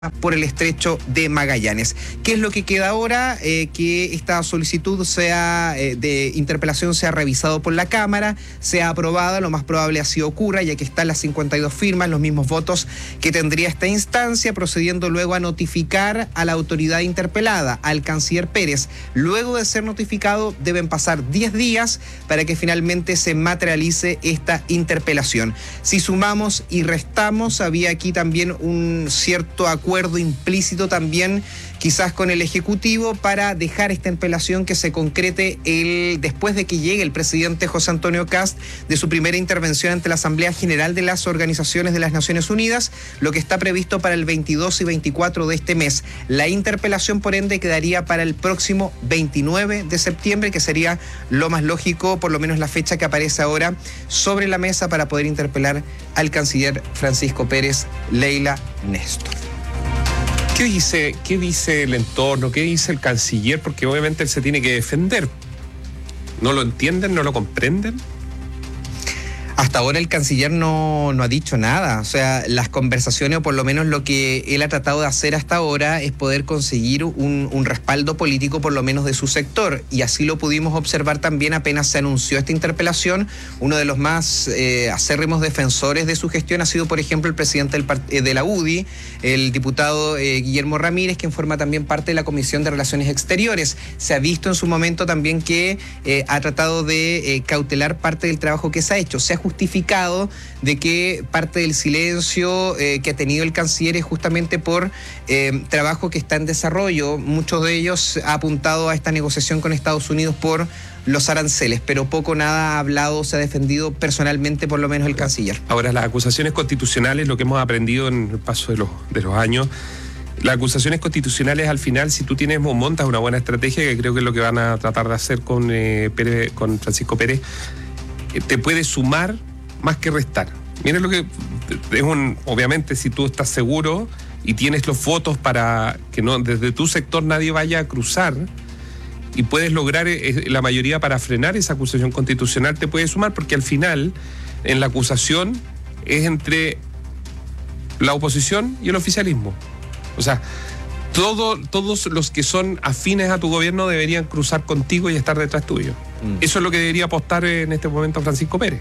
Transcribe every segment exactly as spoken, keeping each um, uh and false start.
por el estrecho de Magallanes. ¿Qué es lo que queda ahora? Eh, que esta solicitud sea eh, de interpelación sea revisado por la Cámara, sea aprobada, lo más probable así ocurra, ya que están las cincuenta y dos firmas, los mismos votos que tendría esta instancia, procediendo luego a notificar a la autoridad interpelada, al canciller Pérez. Luego de ser notificado, deben pasar diez días para que finalmente se materialice esta interpelación. Si sumamos y restamos, había aquí también un cierto acuerdo acuerdo implícito también quizás con el Ejecutivo para dejar esta interpelación que se concrete el, después de que llegue el presidente José Antonio Kast de su primera intervención ante la Asamblea General de las Organizaciones de las Naciones Unidas, lo que está previsto para el veintidós y veinticuatro de este mes. La interpelación, por ende, quedaría para el próximo veintinueve de septiembre, que sería lo más lógico, por lo menos la fecha que aparece ahora sobre la mesa para poder interpelar al canciller Francisco Pérez Leila Néstor. ¿Qué dice, qué dice el entorno? ¿Qué dice el canciller? Porque obviamente él se tiene que defender. ¿No lo entienden? ¿No lo comprenden? Hasta ahora el canciller no, no ha dicho nada. O sea, las conversaciones, o por lo menos lo que él ha tratado de hacer hasta ahora, es poder conseguir un, un respaldo político, por lo menos de su sector. Y así lo pudimos observar también apenas se anunció esta interpelación. Uno de los más eh, acérrimos defensores de su gestión ha sido, por ejemplo, el presidente del, eh, de la U D I, el diputado eh, Guillermo Ramírez, quien forma también parte de la Comisión de Relaciones Exteriores. Se ha visto en su momento también que eh, ha tratado de eh, cautelar parte del trabajo que se ha hecho. Se ha justificado de que parte del silencio eh, que ha tenido el canciller es justamente por eh, trabajo que está en desarrollo. Muchos de ellos ha apuntado a esta negociación con Estados Unidos por los aranceles, pero poco nada ha hablado, se ha defendido personalmente, por lo menos el canciller. Ahora, las acusaciones constitucionales, lo que hemos aprendido en el paso de los, de los años, las acusaciones constitucionales al final, si tú tienes o montas una buena estrategia, que creo que es lo que van a tratar de hacer con, eh, Pérez, con Francisco Pérez, te puede sumar más que restar. Miren lo que es un, obviamente, si tú estás seguro y tienes los votos para que no desde tu sector nadie vaya a cruzar y puedes lograr la mayoría para frenar esa acusación constitucional, te puede sumar, porque al final en la acusación es entre la oposición y el oficialismo. O sea, todo, todos los que son afines a tu gobierno deberían cruzar contigo y estar detrás tuyo. Mm. Eso es lo que debería apostar en este momento Francisco Pérez.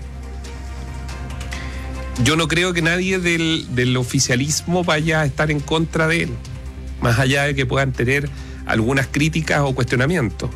Yo no creo que nadie del, del oficialismo vaya a estar en contra de él, más allá de que puedan tener algunas críticas o cuestionamientos.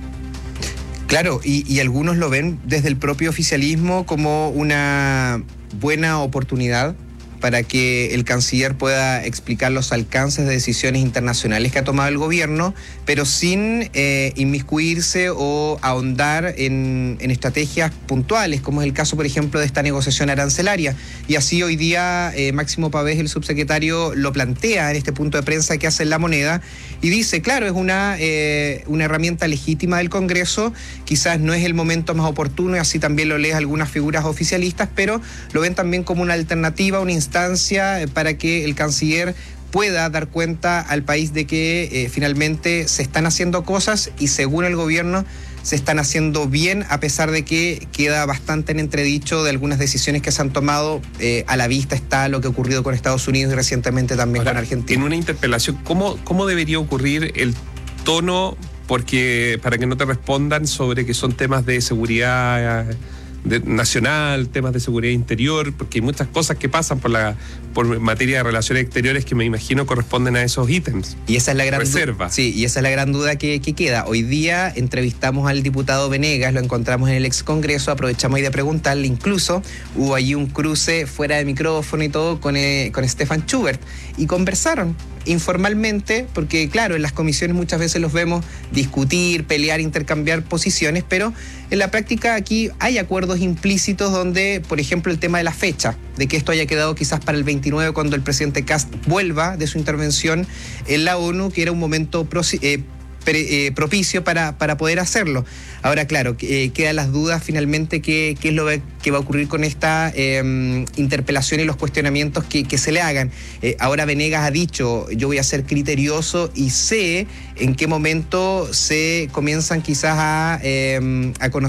Claro, y, y algunos lo ven desde el propio oficialismo como una buena oportunidad para que el canciller pueda explicar los alcances de decisiones internacionales que ha tomado el gobierno, pero sin eh, inmiscuirse o ahondar en, en estrategias puntuales, como es el caso, por ejemplo, de esta negociación arancelaria. Y así hoy día eh, Máximo Pavés, el subsecretario, lo plantea en este punto de prensa que hace en La Moneda, y dice, claro, es una, eh, una herramienta legítima del Congreso, quizás no es el momento más oportuno, y así también lo leen algunas figuras oficialistas, pero lo ven también como una alternativa, una instancia para que el canciller pueda dar cuenta al país de que eh, finalmente se están haciendo cosas y según el gobierno se están haciendo bien, a pesar de que queda bastante en entredicho de algunas decisiones que se han tomado. Eh, a la vista está lo que ha ocurrido con Estados Unidos y recientemente también Ahora, con Argentina. En una interpelación, ¿cómo, cómo debería ocurrir el tono? Porque para que no te respondan sobre que son temas de seguridad De, nacional, temas de seguridad interior, porque hay muchas cosas que pasan por la por materia de relaciones exteriores que me imagino corresponden a esos ítems. Y esa es la gran reserva. Du- sí, y esa es la gran duda que, que queda. Hoy día entrevistamos al diputado Venegas, lo encontramos en el ex Congreso, aprovechamos ahí de preguntarle, incluso hubo allí un cruce fuera de micrófono y todo con, eh, con Stefan Schubert, y conversaron informalmente, porque claro, en las comisiones muchas veces los vemos discutir, pelear, intercambiar posiciones, pero en la práctica aquí hay acuerdos implícitos donde, por ejemplo, el tema de la fecha, de que esto haya quedado quizás para el veintinueve, cuando el presidente Kast vuelva de su intervención en la ONU, que era un momento prosi- eh, pre- eh, propicio para, para poder hacerlo. Ahora, claro, eh, quedan las dudas finalmente qué, qué es lo que va a ocurrir con esta eh, interpelación y los cuestionamientos que, que se le hagan. Eh, ahora Venegas ha dicho, yo voy a ser criterioso y sé en qué momento se comienzan quizás a, eh, a conocer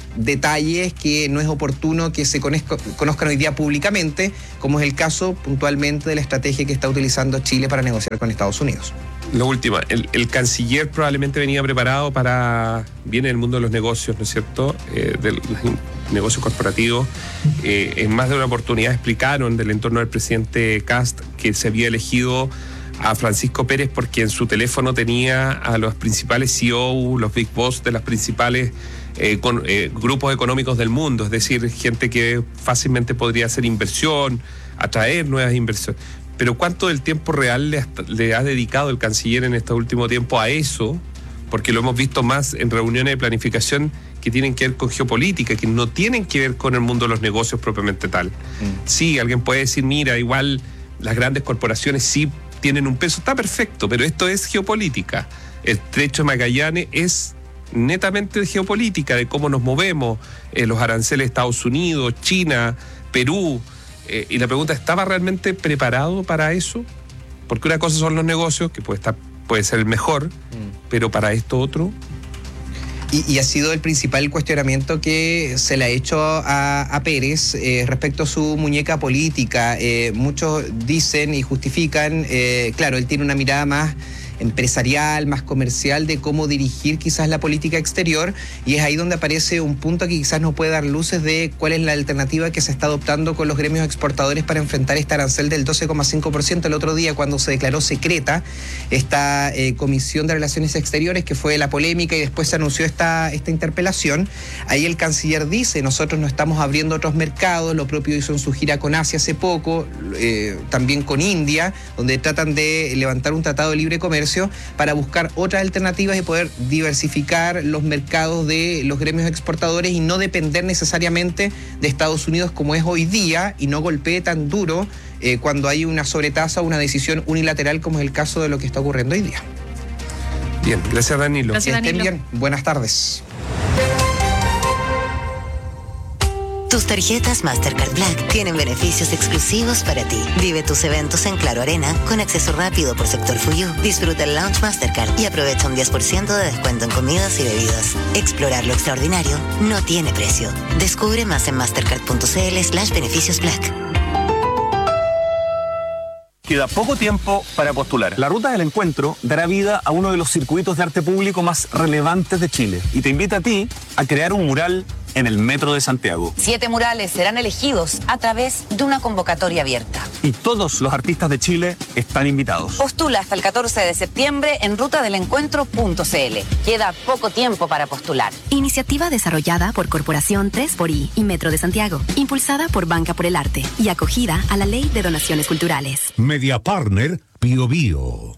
detalles que no es oportuno que se conozca, conozcan hoy día públicamente, como es el caso puntualmente de la estrategia que está utilizando Chile para negociar con Estados Unidos. La última, el, el canciller probablemente venía preparado para, viene del mundo de los negocios, ¿no es cierto?, eh, del negocio corporativo. Eh, en más de una oportunidad explicaron del entorno del presidente Kast que se había elegido a Francisco Pérez porque en su teléfono tenía a los principales C E O, los big boss de las principales eh, con, eh, grupos económicos del mundo, es decir, gente que fácilmente podría hacer inversión, atraer nuevas inversiones. Pero ¿cuánto del tiempo real le ha, le ha dedicado el canciller en este último tiempo a eso? Porque lo hemos visto más en reuniones de planificación que tienen que ver con geopolítica, que no tienen que ver con el mundo de los negocios propiamente tal. Mm. Sí, alguien puede decir, mira, igual las grandes corporaciones sí tienen un peso, está perfecto, pero esto es geopolítica. El Estrecho de Magallanes es netamente de geopolítica, de cómo nos movemos, eh, los aranceles de Estados Unidos, China, Perú. Eh, y la pregunta, ¿estaba realmente preparado para eso? Porque una cosa son los negocios, que puede estar, puede ser el mejor, mm. pero para esto otro... Y, y ha sido el principal cuestionamiento que se le ha hecho a, a Pérez eh, respecto a su muñeca política. Eh, muchos dicen y justifican, eh, claro, él tiene una mirada más empresarial, más comercial de cómo dirigir quizás la política exterior, y es ahí donde aparece un punto que quizás nos puede dar luces de cuál es la alternativa que se está adoptando con los gremios exportadores para enfrentar este arancel del doce coma cinco por ciento el otro día cuando se declaró secreta esta eh, Comisión de Relaciones Exteriores, que fue la polémica y después se anunció esta, esta interpelación. Ahí el canciller dice, nosotros no estamos abriendo otros mercados, lo propio hizo en su gira con Asia hace poco, eh, también con India, donde tratan de levantar un tratado de libre comercio para buscar otras alternativas y poder diversificar los mercados de los gremios exportadores y no depender necesariamente de Estados Unidos como es hoy día, y no golpee tan duro eh, cuando hay una sobretasa o una decisión unilateral como es el caso de lo que está ocurriendo hoy día. Bien, gracias Danilo. Gracias, Danilo. Que estén bien, buenas tardes. Tus tarjetas Mastercard Black tienen beneficios exclusivos para ti. Vive tus eventos en Claro Arena con acceso rápido por sector Fuyu. Disfruta el Lounge Mastercard y aprovecha un diez por ciento de descuento en comidas y bebidas. Explorar lo extraordinario no tiene precio. Descubre más en mastercard.cl slash beneficios Black. Queda poco tiempo para postular. La Ruta del Encuentro dará vida a uno de los circuitos de arte público más relevantes de Chile y te invita a ti a crear un mural en el Metro de Santiago. Siete murales serán elegidos a través de una convocatoria abierta. Y todos los artistas de Chile están invitados. Postula hasta el catorce de septiembre en ruta del encuentro punto c l. Queda poco tiempo para postular. Iniciativa desarrollada por Corporación tres por I y Metro de Santiago, impulsada por Banca por el Arte y acogida a la Ley de Donaciones Culturales. Media Partner Bio Bio.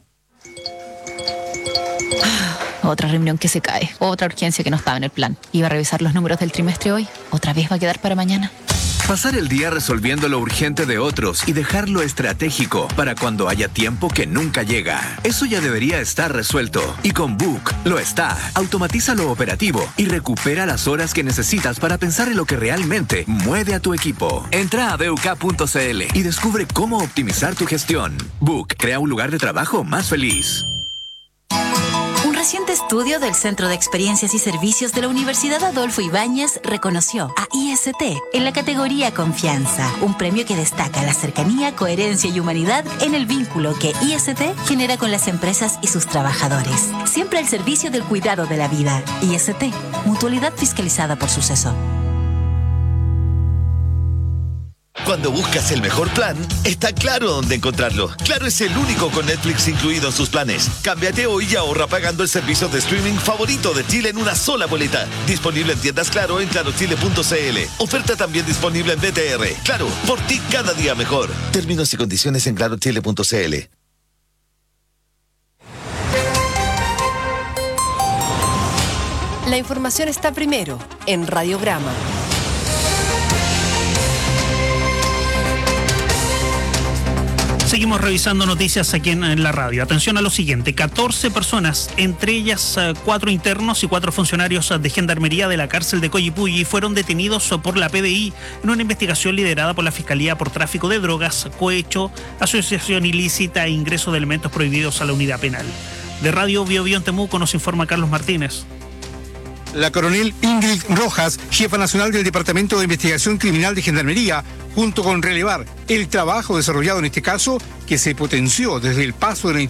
Otra reunión que se cae, otra urgencia que no estaba en el plan. Iba a revisar los números del trimestre hoy, otra vez va a quedar para mañana. Pasar el día resolviendo lo urgente de otros y dejar lo estratégico para cuando haya tiempo que nunca llega. Eso ya debería estar resuelto. Y con Book lo está. Automatiza lo operativo y recupera las horas que necesitas para pensar en lo que realmente mueve a tu equipo. Entra a b u k punto c l y descubre cómo optimizar tu gestión. Book crea un lugar de trabajo más feliz. Un reciente estudio del Centro de Experiencias y Servicios de la Universidad Adolfo Ibáñez reconoció a I S T en la categoría Confianza, un premio que destaca la cercanía, coherencia y humanidad en el vínculo que I S T genera con las empresas y sus trabajadores. Siempre al servicio del cuidado de la vida. I S T, mutualidad fiscalizada por Suceso. Cuando buscas el mejor plan, está Claro dónde encontrarlo. Claro es el único con Netflix incluido en sus planes. Cámbiate hoy y ahorra pagando el servicio de streaming favorito de Chile en una sola boleta. Disponible en tiendas Claro en claro chile punto c l. Oferta también disponible en B T R. Claro, por ti cada día mejor. Términos y condiciones en claro chile punto c l. La información está primero en Radiograma. Seguimos revisando noticias aquí en, en la radio. Atención a lo siguiente. catorce personas, entre ellas uh, cuatro internos y cuatro funcionarios uh, de Gendarmería de la cárcel de Coyipulli, fueron detenidos uh, por la P D I en una investigación liderada por la Fiscalía por tráfico de drogas, cohecho, asociación ilícita e ingreso de elementos prohibidos a la unidad penal. De Radio Bio Bio en Temuco nos informa Carlos Martínez. La coronel Ingrid Rojas, jefa nacional del Departamento de Investigación Criminal de Gendarmería, junto con relevar el trabajo desarrollado en este caso, que se potenció desde el paso de la